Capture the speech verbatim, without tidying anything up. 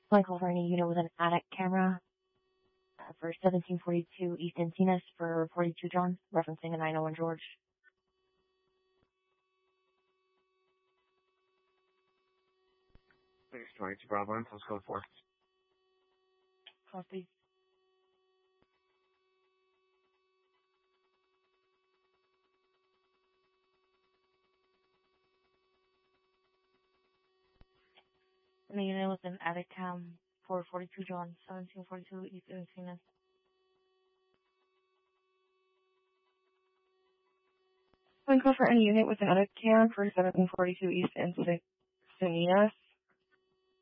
Flight call for any unit with an attic camera uh, for seventeen forty-two East Encinas for forty-two John, referencing a nine oh one George. six twenty-two Bravo, info code four. Copy. And the unit with an attic cam for forty-two John, seventeen forty-two East Encinas. Flight call for any unit with an attic cam for seventeen forty-two East Encinas.